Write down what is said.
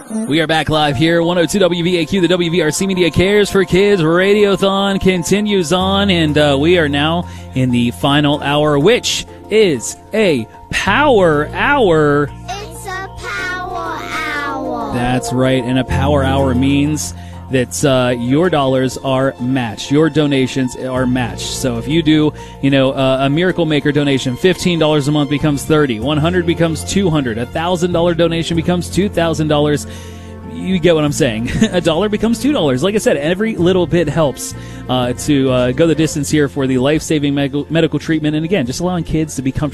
We are back live here, 102 WVAQ, the WVRC Media Cares for Kids Radiothon continues on, and we are now in the final hour, which is a power hour. It's a power hour. That's right, and a power hour means that your dollars are matched. Your donations are matched. So if you do, a Miracle Maker donation, $15 a month becomes $30, $100 becomes $200, $1,000 donation becomes $2,000. You get what I'm saying. $1 becomes $2. Like I said, every little bit helps to go the distance here for the life-saving medical treatment. And again, just allowing kids to be comfortable